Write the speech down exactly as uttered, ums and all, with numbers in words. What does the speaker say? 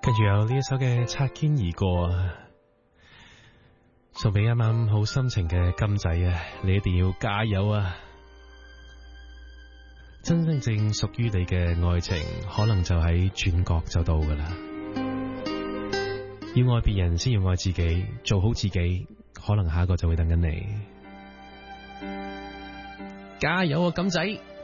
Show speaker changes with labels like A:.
A: 跟住有呢一首嘅擦肩而過啊，送俾啱啱好心情嘅金仔啊，你一定要加油啊！真真正正屬於你嘅愛情，可能就喺轉角就到噶啦。要愛別人先要愛自己，做好自己，可能下一個就會等緊你。加油啊，金仔！